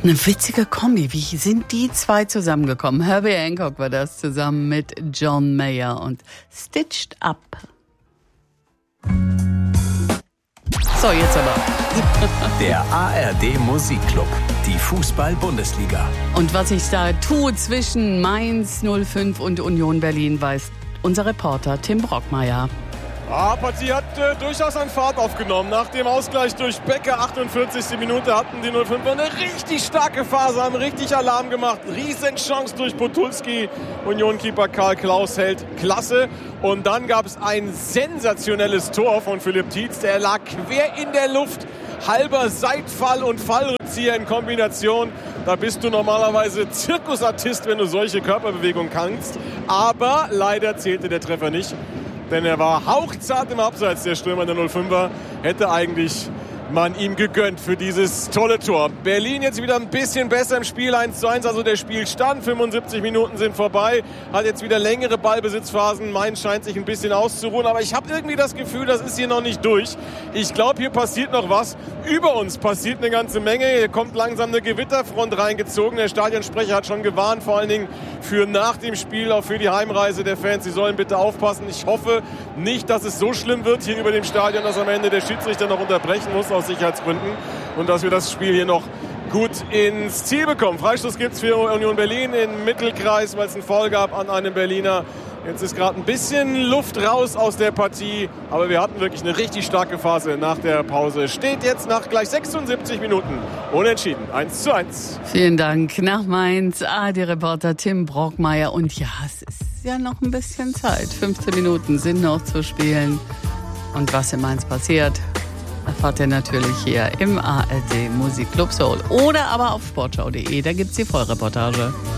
Eine witzige Kombi. Wie sind die zwei zusammengekommen? Herbie Hancock war das zusammen mit John Mayer und Stitched Up. So, jetzt aber. Der ARD Musikclub, die Fußball-Bundesliga. Und was sich da tut zwischen Mainz 05 und Union Berlin, weiß unser Reporter Tim Brockmeier. Partie hat durchaus an Fahrt aufgenommen. Nach dem Ausgleich durch Becker, 48. Minute, hatten die 05er eine richtig starke Phase, haben richtig Alarm gemacht. Riesenchance durch Potulski. Union-Keeper Karl Klaus hält klasse. Und dann gab es ein sensationelles Tor von Philipp Tietz. Der lag quer in der Luft. Halber Seitfall und Fallrückzieher in Kombination. Da bist du normalerweise Zirkusartist, wenn du solche Körperbewegungen kannst. Aber leider zählte der Treffer nicht. Denn er war hauchzart im Abseits, der Stürmer der 05er. Hätte eigentlich man ihm gegönnt für dieses tolle Tor. Berlin jetzt wieder ein bisschen besser im Spiel, 1:1, also der Spielstand. 75 Minuten sind vorbei, hat jetzt wieder längere Ballbesitzphasen. Mainz scheint sich ein bisschen auszuruhen, aber ich habe irgendwie das Gefühl, das ist hier noch nicht durch. Ich glaube, hier passiert noch was. Über uns passiert eine ganze Menge. Hier kommt langsam eine Gewitterfront reingezogen. Der Stadionsprecher hat schon gewarnt, vor allen Dingen für nach dem Spiel, auch für die Heimreise der Fans. Sie sollen bitte aufpassen. Ich hoffe nicht, dass es so schlimm wird hier über dem Stadion, dass am Ende der Schiedsrichter noch unterbrechen muss aus Sicherheitsgründen und dass wir das Spiel hier noch gut ins Ziel bekommen. Freistoß gibt es für Union Berlin im Mittelkreis, weil es einen Foul gab an einem Berliner. Jetzt ist gerade ein bisschen Luft raus aus der Partie, aber wir hatten wirklich eine richtig starke Phase nach der Pause. Steht jetzt nach gleich 76 Minuten unentschieden, 1:1. Vielen Dank nach Mainz, ARD-Reporter Tim Brockmeier. Und ja, es ist ja noch ein bisschen Zeit. 15 Minuten sind noch zu spielen. Und was in Mainz passiert, erfahrt ihr natürlich hier im ARD Musikclub Soul oder aber auf sportschau.de, da gibt's die Vollreportage.